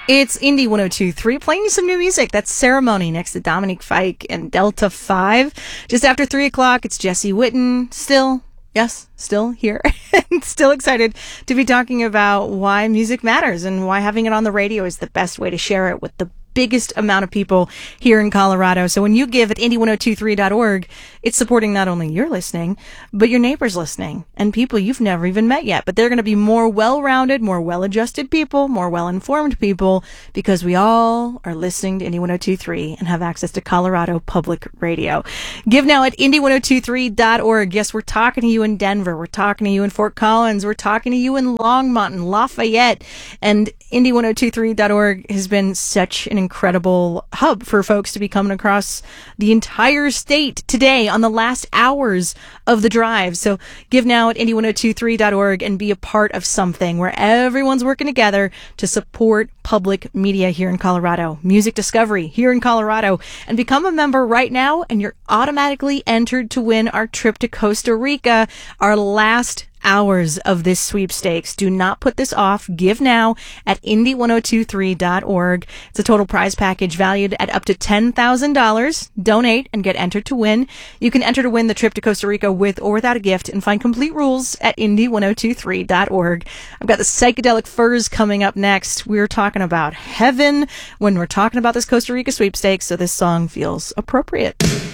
It's Indie 102.3 playing you some new music. That's Ceremony next to Dominique Fike and Delta 5. Just after 3 o'clock, it's Jesse Witten. Still here. And still excited to be talking about why music matters and why having it on the radio is the best way to share it with the biggest amount of people here in Colorado. So when you give at indie1023.org, it's supporting not only your listening, but your neighbors listening and people you've never even met yet. But they're going to be more well-rounded, more well-adjusted people, more well-informed people, because we all are listening to Indie 102.3 and have access to Colorado Public Radio. Give now at indie1023.org. Yes, we're talking to you in Denver. We're talking to you in Fort Collins. We're talking to you in Longmont and Lafayette. And indie1023.org has been such an incredible hub for folks to be coming across the entire state today on the last hours of the drive. So give now at indie1023.org and be a part of something where everyone's working together to support public media here in Colorado, music discovery here in Colorado, and become a member right now, and you're automatically entered to win our trip to Costa Rica, our last hours of this sweepstakes. Do not put this off. Give now at indie1023.org. It's a total prize package valued at up to $10,000. Donate and get entered to win. You can enter to win the trip to Costa Rica with or without a gift, and find complete rules at indie1023.org. I've got the Psychedelic Furs coming up next. We're talking about heaven when we're talking about this Costa Rica sweepstakes, so this song feels appropriate.